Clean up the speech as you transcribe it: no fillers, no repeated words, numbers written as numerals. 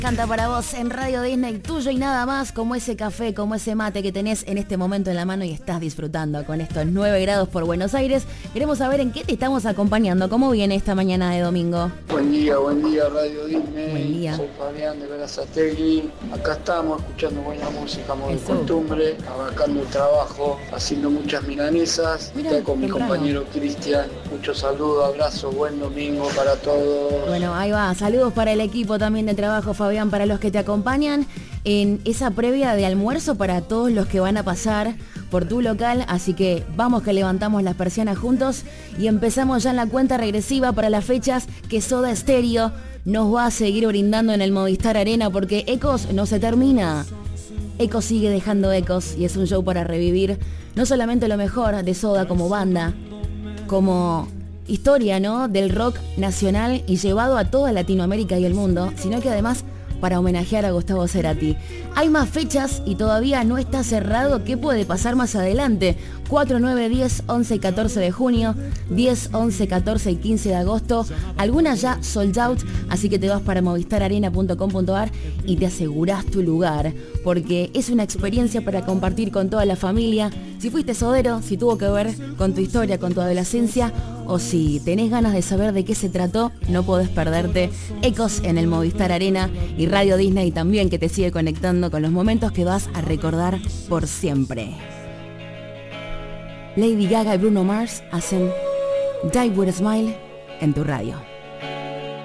Canta para vos en Radio Disney, tuyo y nada más, como ese café, como ese mate que tenés en este momento en la mano y estás disfrutando con estos 9 grados por Buenos Aires. Queremos saber en qué te estamos acompañando, cómo viene esta mañana de domingo. Buen día Radio Disney. Buen día. Soy Fabián de Berazategui. Acá estamos escuchando buena música, como de costumbre, abarcando el trabajo, haciendo muchas milanesas. Mirá, Está con mi temprano. compañero Cristian. Muchos saludos, abrazos, buen domingo para todos. Bueno, ahí va, saludos para el equipo también de trabajo, Fabián, para los que te acompañan en esa previa de almuerzo para todos los que van a pasar por tu local, así que vamos que levantamos las persianas juntos y empezamos ya en la cuenta regresiva para las fechas que Soda Stereo nos va a seguir brindando en el Movistar Arena, porque Ecos no se termina. Ecos sigue dejando ecos y es un show para revivir no solamente lo mejor de Soda como banda, como historia, ¿no?, del rock nacional y llevado a toda Latinoamérica y el mundo, sino que además para homenajear a Gustavo Cerati. Hay más fechas y todavía no está cerrado qué puede pasar más adelante. 4, 9, 10, 11 y 14 de junio, 10, 11, 14 y 15 de agosto. Algunas ya sold out, así que te vas para movistararena.com.ar y te asegurás tu lugar, porque es una experiencia para compartir con toda la familia. Si fuiste sodero, si tuvo que ver con tu historia, con tu adolescencia, o si tenés ganas de saber de qué se trató, no podés perderte Ecos en el Movistar Arena y Radio Disney también, que te sigue conectando con los momentos que vas a recordar por siempre. Lady Gaga y Bruno Mars hacen Die With a Smile en tu radio.